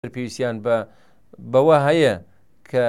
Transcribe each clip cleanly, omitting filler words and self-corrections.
پێویستیان بەوە هەیە کە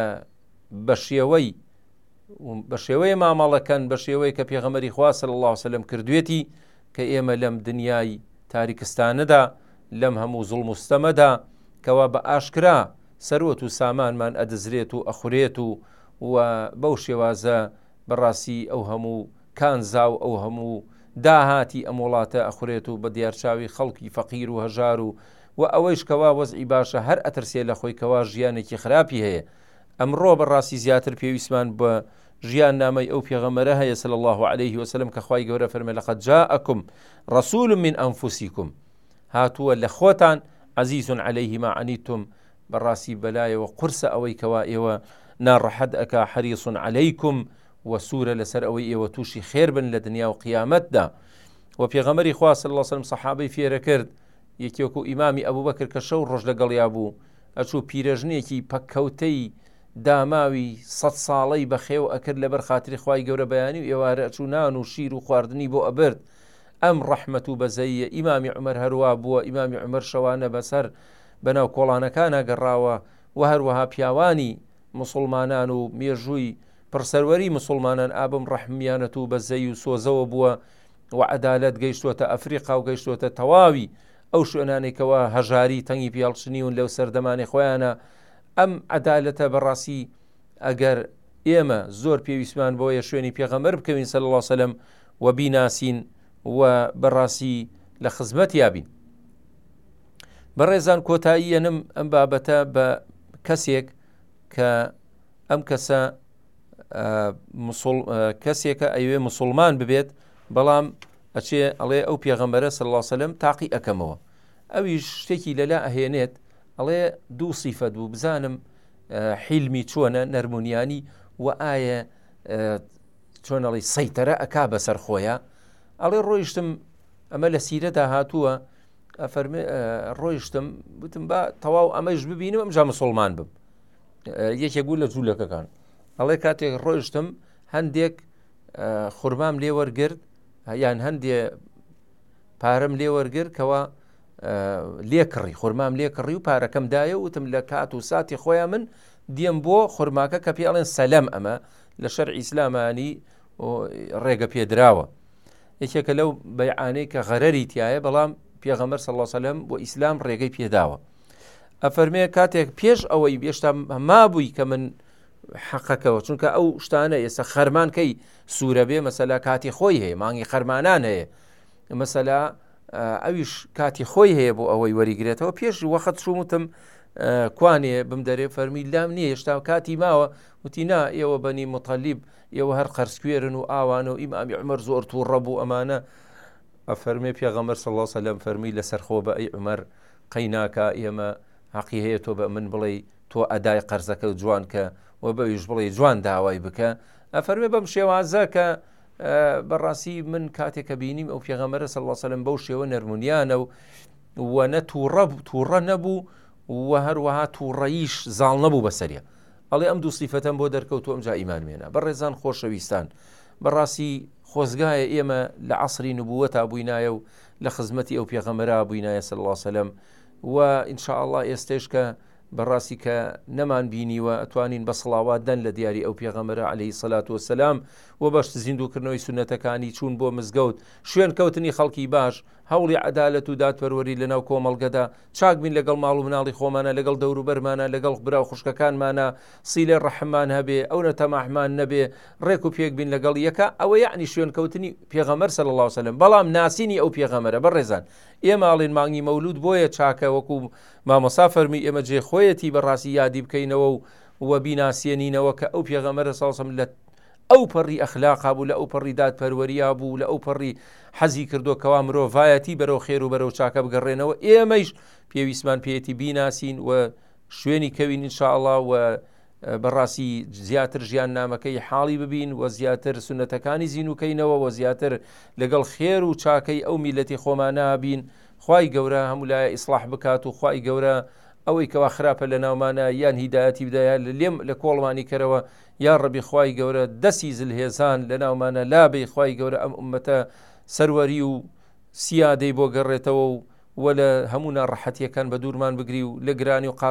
بە شێوەی مامەڵەکەن بە شێوەی کە پێغەمبەری خوا صلی الله علیه و سلم کردوێتی کە ئێمە لەم دنیای تاریکستانەدا لەم هەموو زوڵم و ستەمەدا کەوا بە ئاشکرا سەروەت و سامانمان ئەدەزرێت و ئەخورێت و بەو شێوازە بەڕاستی ئەو هەموو کانزا و ئەو هەموو داهاتی ئەم وڵاتە ئەخورێت و بە دیارچاوی خەڵکی فەقیر و هەژار و ئەوەیش کەوا وەزعی باشە هەر ئەترسێ لە خۆی کەوا ژیانێکی خراپی هەیە. ئەمڕۆ بەڕاستی زیاتر پێویستمان بە ژیان نامەی ئەو پێغەمبەرە هەیە صلی الله عليه وسلم کە خوای گەورە فەرمێ لەقەد جاءەکم رەسوول من ئەنفوسیکم، هاتووە لە خۆتان عەزیز عەلەیه ما عنیتم، بەڕاستی بەلایەوە قورسە ئەوەی کەوا ئێوە ناڕەحەت ئەکا، حەریص عەلەیکم و سوورە لەسەر ئەوەی ئێوە تووشی خێر بن لە دنیا و قیامەتدا. و پێغەمبەری خوا صلی الله علیه وسلم سەحابەی فێرە کرد، یەکێک و ئیمامی ئەبوبەکر کە شەو ڕۆژ لەگەڵیا بوو، ئەچوو پیرەژنێکی پەککەوتەی داماوی 100 ساڵەی بەخێو ئەکرد لەبەر خاتری خوای گەورە بەیانی و ئێوارە ئەچوو نان و شیر و خواردنی بۆ ئەبرد. ئەم ڕەحمەت و بەزەیە ئیمامی عومەر هەروە بووە، ئیمامی عومەر شەوانە بەسەر بەناو کۆڵانەکانە گەڕاوە و هەروەها پیاوانی مسلمانان و مێژووی پڕسەروەری مسلمانان ئابم ڕەحمیانەت و بەزەی و سۆزەوە بووە و عەدالەت گەیشتووەتە ئەفریقا و گەیشتووەتە تەواوی ئەو شوێنانێکەوە هەژاری تەنگی پیاڵچنیون لەو سەردەمانی خۆیانە. ئەم عەدالەتە بەڕاستی ئەگەر ئێمە زۆر پێویستمان بۆیە شوێنی پێغەمبەر بکەوین صلی الله علیه وسلم و بیناسین و بەڕاستی لە خزمەت یابین. بەڕێزان کۆتایی ئەنم ئەم بابەتە بە کەسێک کە ئەم کەسە کەسێکە ئەوێ مسلمان ببێت بەڵام ئەچێ ئەڵێ ئەو پێغەمبەرە صلی الله علیه وسلم تاقی ئەکەمەوە، ئەویش شتێکی لەلا ئەهێنێت، ئەڵێ دوو سیفەت بوو بزانم حیلمی چۆنە نەرمونیانی و ئایە چۆن ئەڵێ سەیتەرە ئەکا بەسەر خۆیە. ئەڵێ ڕۆیشتم ئەمە لە سیرەدا هاتووە، ئەفەرمێ ڕۆیشتم وتم با تەواو ئەمەش ببینم ئەمجا مسلمان بم، یەکێک بوو لە جوولەکەکان. ئەڵێ کاتێک ڕۆیشتم هەندێک خورمام لێ وەرگرت، یان هەندێ پارەم لێ وەرگرت کەوا لێکڕی خورمام لێکڕی و پارەکەم دایە، وتم لە کات و ساتی خۆیان من دیێم بۆ خورماکە کە پێ ئەڵێن سەلەم، ئەمە لە شەرعی ئیسلامانی ڕێگە پێدراوە. یەکێکە لەو بەیعانەی کە غەرەری تایە بەڵام پێغەمبەر صلی الله علیه وسلم بۆ ئیسلام ڕێگەی پێداوە. ئەفەرمێ کاتێک پێش ئەوەی بێشتا مابووی کە من حەقەکەوە، چونکە ئەو شتانە ئێستا خەرمانکەی سوورە بێ مەسەلا کاتی خۆی هەیە، مانگی خەرمانان هەیە، مەسەلا ئەویش کاتی خۆی هەیە بۆ ئەوەی وەریگرێتەوە. پێش وەخت شومتم کوانێ بم دەرێ فەرمی لام نییە هێشتا کاتی ماوە، وتی نا ئێوە بەنی متەلیب ئێوە هەر قەرزکوێرن و ئاوانە و ئیمامی عومەر زۆر تووڕە بوو ئەمانە. ئەفەرمێ پێغەمبەر صلی الله علیه وسلم فەرمی لەسەر خۆ بە ئەی عومەر قەیناکە ئێمە حەقی هەیە تۆ بە من بڵێ تۆ ئەدای قەرزەکە جوان کە و بەویش بڵێ جوان داوای بکە. ئەفەرمێ بەم شێوازە کە بەڕاستی من کاتێککە بینیم ئەو پێغەمبەرە صلی الله علیه وسلم بەو شێوە نەرمونیانە و نە تووڕە نەبوو و هەروەها تووڕەییش زاڵ نەبوو بەسەریە. ئەڵێ ئەم دوو سیفەتەم بۆ دەرکەوتو ئەمجا ئیمان مێنا. بەڕێزان خۆشەویستان، بەڕاستی خۆزگایە ئێمە لە عەسری نبووەتا بووینایە و لە خزمەتی ئەو پێغەمبەرە بووینایە صلی الله علیه وسلم و ئینشاء الله ئێستش کە بەڕاستی کە نەمان بینیوە ئەتوانین بە سڵاوات دەن لە دیاری ئەو پێغەمبەرە عەلەیهی السەلات وەسەلام و بەشت زیندووکردنەوەی سونەتەکانی چوون بۆ مزگەوت، شوێن کەوتنی خەڵکی باش، هەوڵی عەدالەت و دادپەروەری لەناو کۆمەڵگەدا، چاک بین لەگەڵ ماڵ و مناڵی خۆمانە، لەگەڵ دەور و بەرمانە، لەگەڵ برا و خوشکەکانمانە، سیلە ڕەحممان هەبێ، ئەو نەتەماحمان نەبێ، ڕێک و پێک بین لەگەڵ یەکە. ئەوە یعنی شوێن کەوتنی پێغەمبەر صلی الله علیه وسلم، بەڵام ناسینی ئەو پێغەمبەرە. بەڕێزان ئێمە ئاڵێن مانگی مەولود بۆیە چاکە، وەکو مامۆستا فەرمی ئێمە جێخۆیەتی بەڕاستی یادی بکەینەوە و بیناسیێنینەوە کە ئەو پێغەمبەرە صلی الله علیه وسلم لە ئەو پەڕی ئەخلاقا بوو، لە ئەو پەڕی دادپەروەریە بوو، لە ئەو پەڕی حەزی کردو کەوا مرۆڤایەتی بەرەو خێر و بەرەو چاکە بگەڕێنەوە. ئێمەیش پێویستمان پێیەتی بیناسین و شوێنی کەوین ئینشاء الله و بەڕاستی زیاتر ژیان نامەکەی حاڵی ببین و زیاتر سونەتەکانی زینوکەینەوە و زیاتر لەگەڵ خێر و چاکەی ئەو میلەتی خۆمان نابین. خوای گەورە هەموو لایە ئیسلاح بکات و خوای گەورە ئەوەی کەوا خراپە لە ناومانە یان هیدایەتی بدایە لێم لە کۆڵمانی کەرەوە، یا ڕەبی خوای گەورە دەستی زلهێزان لە ناومانە لابێ، خوای گەورە ئەم ئومەتە سەروەری و سیادەی بۆ گەڕێتەوە وە لە هەموو ناڕەحەتیەکان بە دوورمان بگری و لە گرانی و